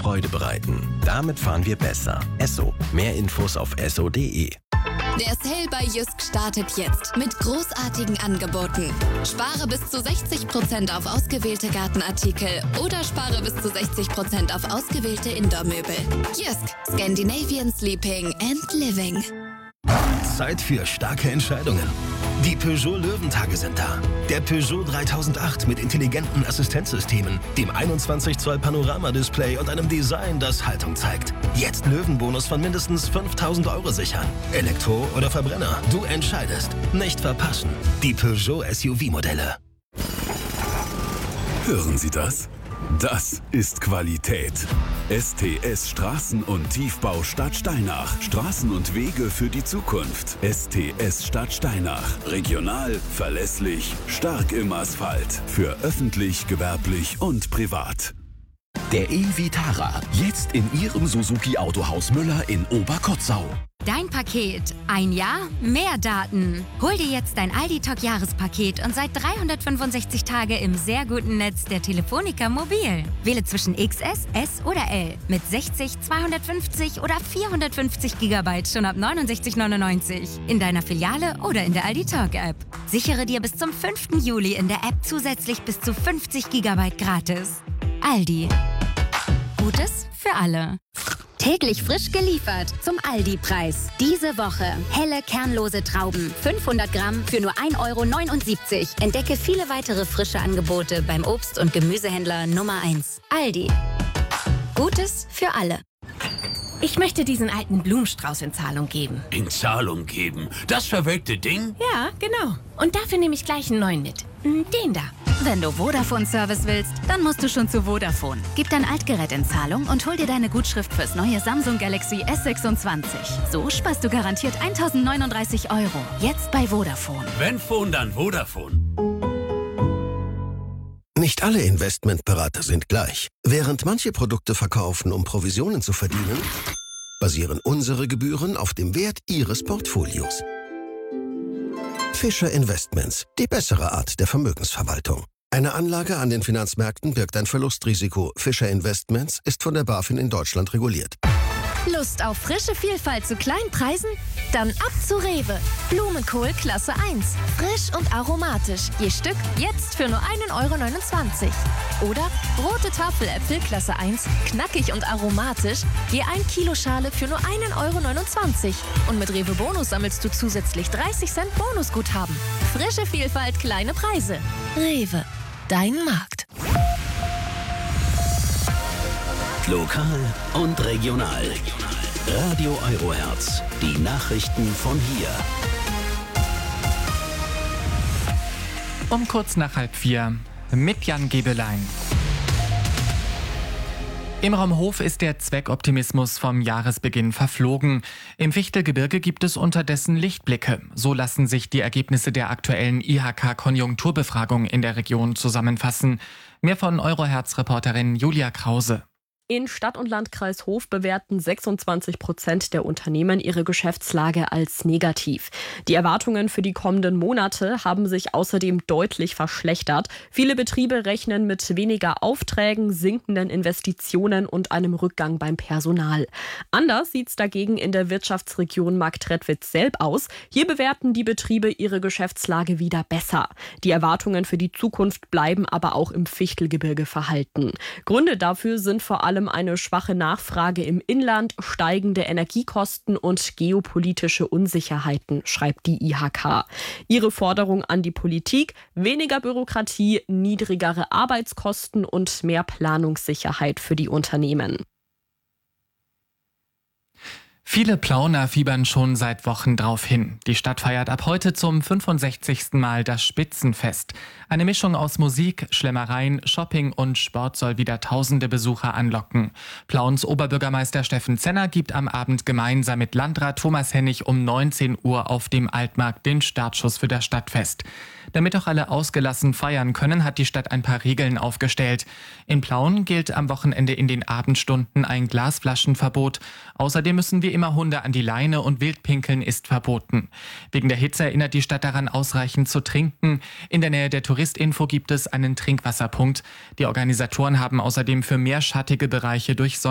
Freude bereiten. Damit fahren wir besser. Esso. Mehr Infos auf esso.de. Der Sale bei Jysk startet jetzt mit großartigen Angeboten. Spare bis zu 60% auf ausgewählte Gartenartikel oder spare bis zu 60% auf ausgewählte Indoor-Möbel. Jysk. Scandinavian Sleeping and Living. Zeit für starke Entscheidungen. Die Peugeot Löwentage sind da. Der Peugeot 3008 mit intelligenten Assistenzsystemen, dem 21 Zoll Panoramadisplay und einem Design, das Haltung zeigt. Jetzt Löwenbonus von mindestens 5.000 € sichern. Elektro oder Verbrenner, du entscheidest. Nicht verpassen. Die Peugeot SUV-Modelle. Hören Sie das? Das ist Qualität. STS Straßen- und Tiefbau Stadt Steinach. Straßen und Wege für die Zukunft. STS Stadt Steinach. Regional, verlässlich, stark im Asphalt. Für öffentlich, gewerblich und privat. Der e-Vitara, jetzt in Ihrem Suzuki Autohaus Müller in Oberkotzau. Dein Paket. Ein Jahr, mehr Daten. Hol dir jetzt dein Aldi Talk Jahrespaket und seit 365 Tage im sehr guten Netz der Telefonica Mobil. Wähle zwischen XS, S oder L mit 60, 250 oder 450 GB schon ab 69,99 in deiner Filiale oder in der Aldi Talk App. Sichere dir bis zum 5. Juli in der App zusätzlich bis zu 50 GB gratis. Aldi. Gutes für alle. Täglich frisch geliefert zum Aldi-Preis. Diese Woche helle, kernlose Trauben. 500 Gramm für nur 1,79 €. Entdecke viele weitere frische Angebote beim Obst- und Gemüsehändler Nummer 1. Aldi. Gutes für alle. Ich möchte diesen alten Blumenstrauß in Zahlung geben. In Zahlung geben? Das verwelkte Ding? Ja, genau. Und dafür nehme ich gleich einen neuen mit. Den da. Wenn du Vodafone-Service willst, dann musst du schon zu Vodafone. Gib dein Altgerät in Zahlung und hol dir deine Gutschrift fürs neue Samsung Galaxy S26. So sparst du garantiert 1.039 €. Jetzt bei Vodafone. Wenn Phone, dann Vodafone. Nicht alle Investmentberater sind gleich. Während manche Produkte verkaufen, um Provisionen zu verdienen, basieren unsere Gebühren auf dem Wert Ihres Portfolios. Fischer Investments, die bessere Art der Vermögensverwaltung. Eine Anlage an den Finanzmärkten birgt ein Verlustrisiko. Fischer Investments ist von der BaFin in Deutschland reguliert. Lust auf frische Vielfalt zu kleinen Preisen? Dann ab zu Rewe. Blumenkohl Klasse 1. Frisch und aromatisch. Je Stück jetzt für nur 1,29 €. Oder rote Tafeläpfel Klasse 1. Knackig und aromatisch. Je 1 Kilo Schale für nur 1,29 €. Und mit Rewe Bonus sammelst du zusätzlich 30 Cent Bonusguthaben. Frische Vielfalt, kleine Preise. Rewe. Dein Markt. Lokal und regional. Radio Eurohertz. Die Nachrichten von hier. Um kurz nach 3:30 mit Jan Gebelein. Im Raum Hof ist der Zweckoptimismus vom Jahresbeginn verflogen. Im Fichtelgebirge gibt es unterdessen Lichtblicke. So lassen sich die Ergebnisse der aktuellen IHK-Konjunkturbefragung in der Region zusammenfassen. Mehr von Eurohertz-Reporterin Julia Krause. In Stadt- und Landkreis Hof bewerten 26% der Unternehmen ihre Geschäftslage als negativ. Die Erwartungen für die kommenden Monate haben sich außerdem deutlich verschlechtert. Viele Betriebe rechnen mit weniger Aufträgen, sinkenden Investitionen und einem Rückgang beim Personal. Anders sieht es dagegen in der Wirtschaftsregion Marktredwitz-Selb aus. Hier bewerten die Betriebe ihre Geschäftslage wieder besser. Die Erwartungen für die Zukunft bleiben aber auch im Fichtelgebirge verhalten. Gründe dafür sind vor allem eine schwache Nachfrage im Inland, steigende Energiekosten und geopolitische Unsicherheiten, schreibt die IHK. Ihre Forderung an die Politik: weniger Bürokratie, niedrigere Arbeitskosten und mehr Planungssicherheit für die Unternehmen. Viele Plauner fiebern schon seit Wochen drauf hin. Die Stadt feiert ab heute zum 65. Mal das Spitzenfest. Eine Mischung aus Musik, Schlemmereien, Shopping und Sport soll wieder tausende Besucher anlocken. Plauens Oberbürgermeister Steffen Zenner gibt am Abend gemeinsam mit Landrat Thomas Hennig um 19 Uhr auf dem Altmarkt den Startschuss für das Stadtfest. Damit auch alle ausgelassen feiern können, hat die Stadt ein paar Regeln aufgestellt. In Plauen gilt am Wochenende in den Abendstunden ein Glasflaschenverbot. Außerdem müssen wie immer Hunde an die Leine und Wildpinkeln ist verboten. Wegen der Hitze erinnert die Stadt daran, ausreichend zu trinken. In der Nähe der Touristinfo gibt es einen Trinkwasserpunkt. Die Organisatoren haben außerdem für mehr schattige Bereiche durch